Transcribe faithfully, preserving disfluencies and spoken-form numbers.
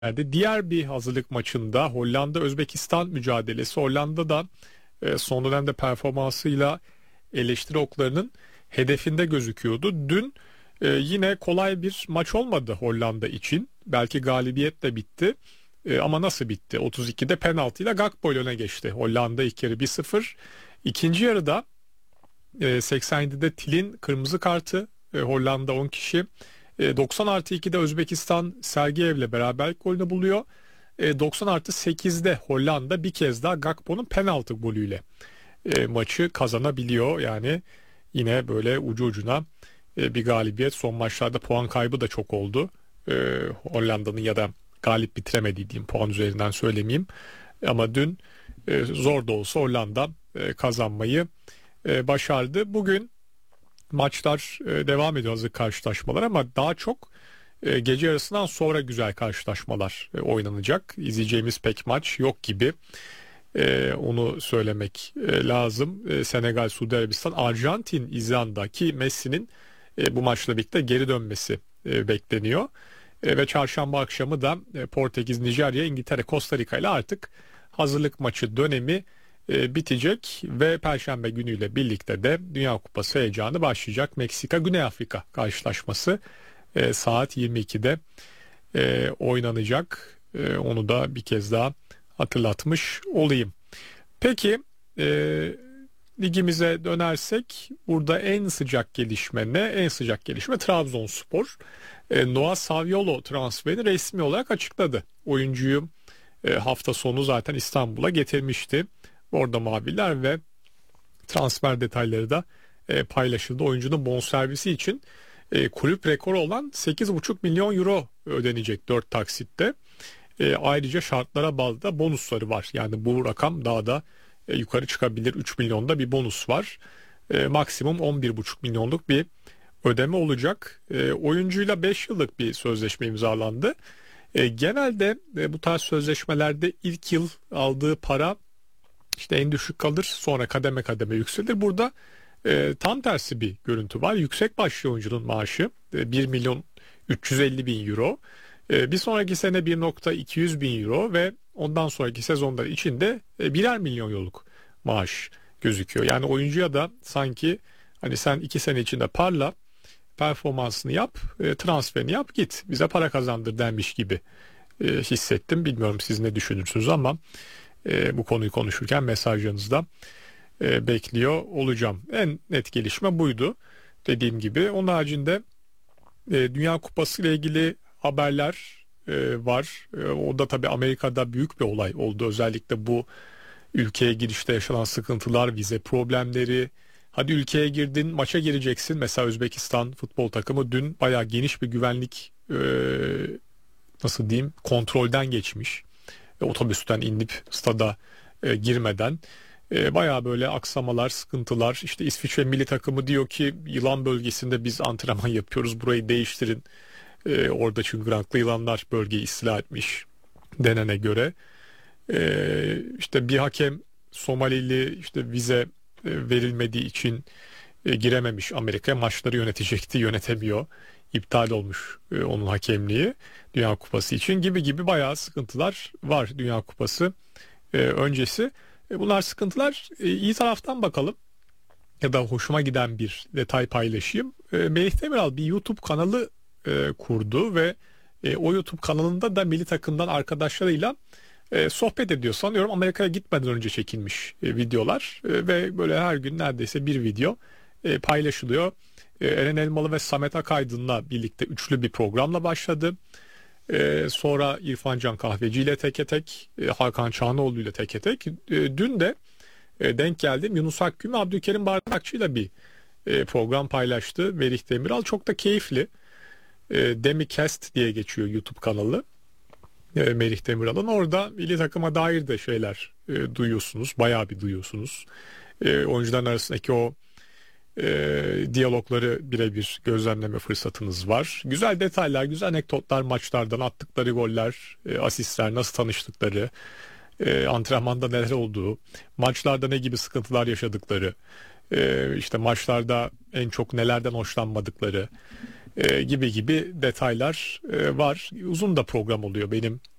Diğer bir hazırlık maçında Hollanda-Özbekistan mücadelesi. Hollanda'da e, son dönemde performansıyla eleştiri oklarının hedefinde gözüküyordu. Dün e, yine kolay bir maç olmadı Hollanda için. Belki galibiyetle bitti. E, ama nasıl bitti? otuz ikide penaltıyla Gakpo ile öne geçti. Hollanda ilk yarı bir sıfır. İkinci yarıda e, seksen yedide Til'in kırmızı kartı. E, Hollanda on kişi. doksan artı ikide Özbekistan Sergeyev'le beraberlik golünü buluyor. doksan artı sekizde Hollanda bir kez daha Gakpo'nun penaltı golüyle e, maçı kazanabiliyor. Yani yine böyle ucu ucuna e, bir galibiyet. Son maçlarda puan kaybı da çok oldu. E, Hollanda'nın ya da galip bitiremediği diyeyim, puan üzerinden söylemeyeyim. Ama dün e, zor da olsa Hollanda e, kazanmayı e, başardı. Bugün maçlar e, devam ediyor, hazır karşılaşmalar, ama daha çok e, gece yarısından sonra güzel karşılaşmalar e, oynanacak. İzleyeceğimiz pek maç yok gibi. E, onu söylemek e, lazım. E, Senegal, Suudi Arabistan, Arjantin, İzlanda ki Messi'nin e, bu maçla birlikte geri dönmesi e, bekleniyor. E, ve çarşamba akşamı da e, Portekiz, Nijerya, İngiltere, Costa Rica ile artık hazırlık maçı dönemi e, bitecek ve Perşembe günüyle birlikte de Dünya Kupası heyecanı başlayacak. Meksika, Güney Afrika karşılaşması e, saat yirmi ikide e, oynanacak. E, onu da bir kez daha hatırlatmış olayım. Peki e, ligimize dönersek burada en sıcak gelişme ne? En sıcak gelişme Trabzonspor. E, Noah Saviolo transferini resmi olarak açıkladı. Oyuncuyu e, hafta sonu zaten İstanbul'a getirmişti. Orada maviler ve transfer detayları da e, paylaşıldı. Oyuncunun bonservisi için e, kulüp rekoru olan sekiz buçuk milyon euro ödenecek dört taksitte. E, ayrıca şartlara bağlı da bonusları var. Yani bu rakam daha da e, yukarı çıkabilir. üç milyonda bir bonus var. E, maksimum on bir buçuk milyonluk bir ödeme olacak. E, oyuncuyla beş yıllık bir sözleşme imzalandı. E, genelde e, bu tarz sözleşmelerde ilk yıl aldığı para işte en düşük kalır, sonra kademe kademe yükselir. Burada e, tam tersi bir görüntü var. Yüksek başlı oyuncunun maaşı e, bir milyon üç yüz elli bin euro. E, bir sonraki sene bir milyon iki yüz bin euro ve ondan sonraki sezonlar içinde e, birer milyon euroluk maaş gözüküyor. Yani oyuncuya da sanki hani sen iki sene içinde parla, performansını yap, e, transferini yap, git bize para kazandır denmiş gibi e, hissettim. Bilmiyorum siz ne düşünürsünüz ama e, bu konuyu konuşurken mesajlarınızda e, bekliyor olacağım. En net gelişme buydu dediğim gibi. Onun haricinde e, Dünya Kupası ile ilgili haberler e, var. E, o da tabii Amerika'da büyük bir olay oldu. Özellikle bu ülkeye girişte yaşanan sıkıntılar, vize problemleri. Hadi ülkeye girdin, maça gireceksin. Mesela Özbekistan futbol takımı dün bayağı geniş bir güvenlik e, nasıl diyeyim kontrolden geçmiş. E, otobüsten inip stada e, girmeden e, bayağı böyle aksamalar, sıkıntılar. İşte İsviçre milli takımı diyor ki yılan bölgesinde biz antrenman yapıyoruz, burayı değiştirin. E, orada çıngıraklı yılanlar bölgeyi istila etmiş denene göre. E, işte bir hakem Somalili işte vize e, verilmediği için e, girememiş Amerika'ya, maçları yönetecekti, yönetemiyor. İptal olmuş e, onun hakemliği Dünya Kupası için gibi gibi bayağı sıkıntılar var Dünya Kupası e, öncesi. E, bunlar sıkıntılar. E, iyi taraftan bakalım ya da hoşuma giden bir detay paylaşayım. E, Melih Demiral bir YouTube kanalı e, kurdu ve e, o YouTube kanalında da milli takımdan arkadaşlarıyla e, sohbet ediyor. Sanıyorum Amerika'ya gitmeden önce çekilmiş e, videolar e, ve böyle her gün neredeyse bir video e, paylaşılıyor. E, Eren Elmalı ve Samet Akaydın'la birlikte üçlü bir programla başladı. E, sonra İrfan Can Kahveci ile teke tek, e, Hakan Çağanoğlu ile teke tek. E, dün de e, denk geldim Yunus Akgün ve Abdülkerim Bardakçı ile bir e, program paylaştı Melih Demiral. Çok da keyifli. E, Demicast diye geçiyor YouTube kanalı. E, Melih Demiral'ın orada milli takıma dair de şeyler e, duyuyorsunuz. Bayağı bir duyuyorsunuz. E, oyuncuların arasındaki o e, diyalogları birebir gözlemleme fırsatınız var. Güzel detaylar, güzel anekdotlar, maçlardan attıkları goller, e, asistler, nasıl tanıştıkları, e, antrenmanda neler olduğu, maçlarda ne gibi sıkıntılar yaşadıkları, e, işte maçlarda en çok nelerden hoşlanmadıkları, e, gibi gibi detaylar e, var. Uzun da program oluyor benim